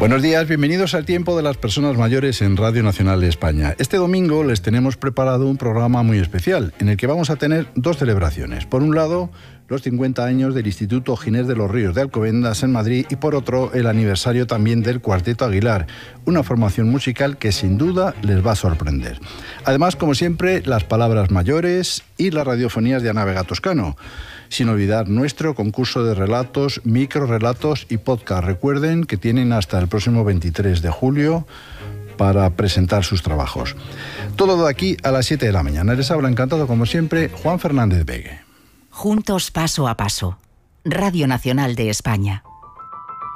Buenos días, bienvenidos al Tiempo de las Personas Mayores en Radio Nacional de España. Este domingo les tenemos preparado un programa muy especial, en el que vamos a tener dos celebraciones. Por un lado, los 50 años del Instituto Ginés de los Ríos de Alcobendas en Madrid y por otro, el aniversario también del Cuarteto Aguilar, una formación musical que sin duda les va a sorprender. Además, como siempre, las palabras mayores y las radiofonías de Ana Vega Toscano. Sin olvidar nuestro concurso de relatos, microrelatos y podcast. Recuerden que tienen hasta el próximo 23 de julio para presentar sus trabajos. Todo de aquí a las 7 de la mañana. Les habla encantado, como siempre, Juan Fernández Begue. Juntos paso a paso. Radio Nacional de España.